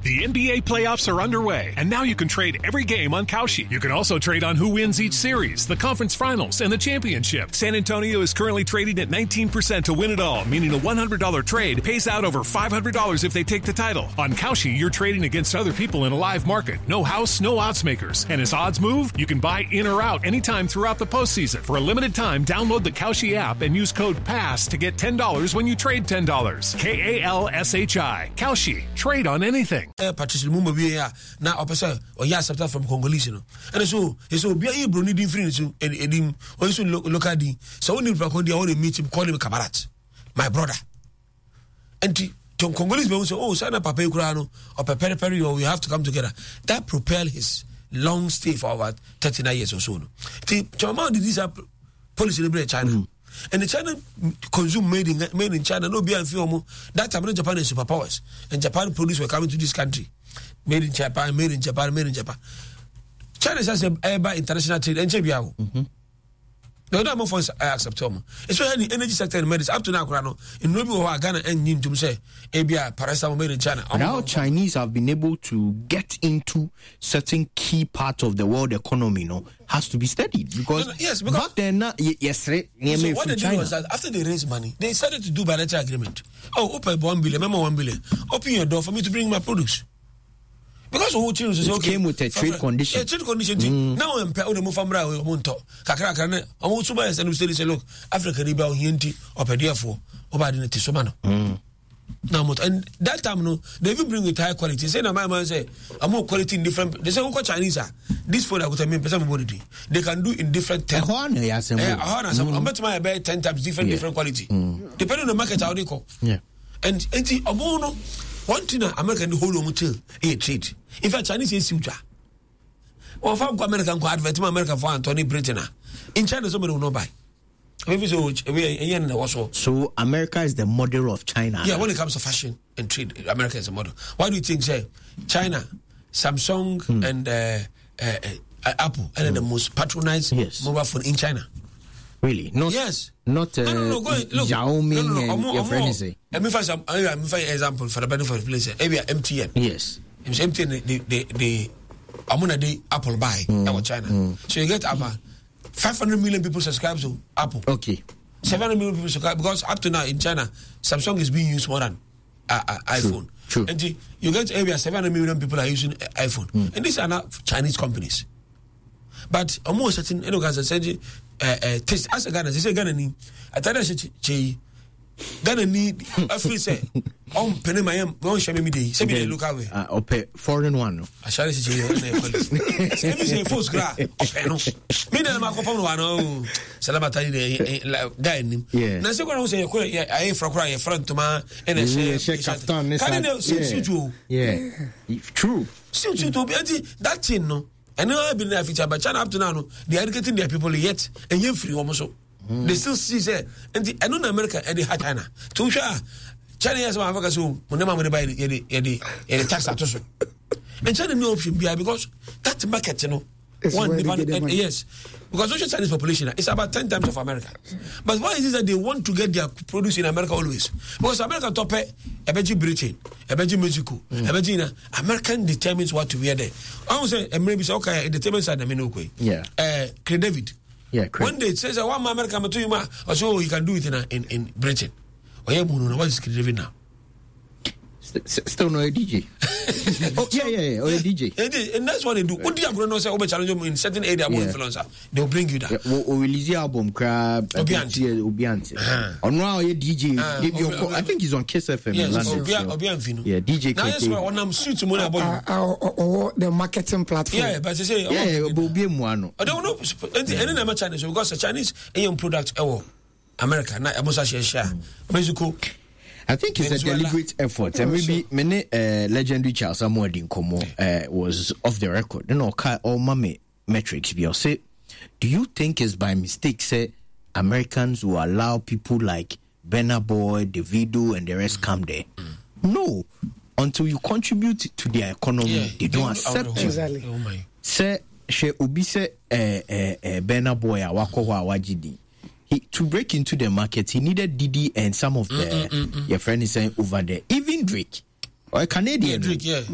The NBA playoffs are underway, and now you can trade every game on Kalshi. You can also trade on who wins each series, the conference finals, and the championship. San Antonio is currently trading at 19% to win it all, meaning a $100 trade pays out over $500 if they take the title. On Kalshi, you're trading against other people in a live market. No house, no odds makers. And as odds move, you can buy in or out anytime throughout the postseason. For a limited time, download the Kalshi app and use code PASS to get $10 when you trade $10. KALSHI. Kalshi. Trade on anything. Patricia Lumumba be here now. Opposite or yes, accepted from Congolese, and so be a Bruni different to Edim or so local D. So only Prakondi only meet him, call him Kabarat, my brother. And to Congolese will say, oh, Sana Papa Kurano or Papa Perry, or we have to come together. That propel his long stay for about 39 years or so. Chama did this policy in China. And the China consume made in China, no beer and film. That time Japan is superpowers. And Japan police were coming to this country. Made in Japan, made in Japan, made in Japan. China has a international trade and JBA. No, that more funds I accept them. Especially the energy sector and medicine. Up to now, in Nobu or Ghana and Nim to say, ABI, paracetamol made in China. Now, Chinese have been able to get into certain key parts of the world economy, has to be studied. Because, because back then, yes, right. So what they did was that after they raised money, they started to do bilateral agreement. Oh, open 1 billion, remember 1 billion. Open your door for me to bring my products. Because the whole children say, okay, came with a trade condition. Yeah, trade condition. Now I'm paying the Mufamra or Monto. Kakara, I'm also by and we say, look, Africa Riba Hinti or Pedia over the Tisomano. Now, and that time, no, they even bring with high quality. Say, my man say, I'm more quality in different. They say, what Chinese are this food I would have percent quality. They can do in different terms. I'm bet my about 10 times different quality. Depending on the market, how they call. Yeah. And Amono. One thing American hold on to a trade. In fact, Chinese is future. Or if American go advert America for Anthony Britain. In China, somebody will not buy. So America is the model of China. Yeah, when it comes to fashion and trade, America is the model. Why do you think, say, China, Samsung and Apple are the most patronized mobile phone in China? Really? Yes. Not Xiaomi and your friend say. Let me find an example for the benefit of the place. Maybe MTN. Yes. MTN, the Apple buy in China. So you get about 500 million people subscribe to Apple. Okay. 700 million people subscribe because up to now in China, Samsung is being used more than iPhone. True. And you get maybe 700 million people are using iPhone. And these are not Chinese companies. But almost certain guys said test as a Ghana, they say Ghana need I tell you Ghana need I feel say penny my won't show me the say me look away okay foreign one I shall say me say force gra no me na ma ko pam no ano salamata the guy nim na say ko say I fra ya front to ma and say captain true that thing no. And now I've been there feature, but China up to now, they are educating their people yet, and you're free almost. They still see, say, and I know America and they had China. To sure, China has my Africa, so when the man buy the tax at us. And China no option because that market, one dependent, yes, because social Chinese population is about 10 times of America. But why is it that they want to get their produce in America always? Because America top a Britain, a Mexico, a American determines what to wear there. I would say, and maybe say, okay, it determines that the yeah. Craig David. Yeah, one day it says, one American, or so you can do it in Britain. Or what is Craig David now? Still no a DJ. Or a DJ. And that's what they do. What do you going to say over challenge in certain area more influencer? They'll bring you that. Or release the album Crab Obianti. Or now a DJ. I think he's on Kiss FM. Yes, Obianti. Yeah, DJ. Now that's why when I'm suit to money about or the marketing platform. Yeah, but they say Obianti. I don't know. And then I'm a Chinese because the Chinese AM product America. Not I must share. Mexico. I think it's a deliberate effort. And maybe many legendary Charles Samuel Dinkomo was off the record. All mame metrics be say, do you think it's by mistake say Americans will allow people like Burna Boy, Davido and the rest come there? No. Until you contribute to their economy, they don't accept you. Exactly. Say she obi say Burna Boy awako wajidi. To break into the market, he needed Diddy and some of the your friends saying over there. Even Drake or a Canadian Drake, yeah.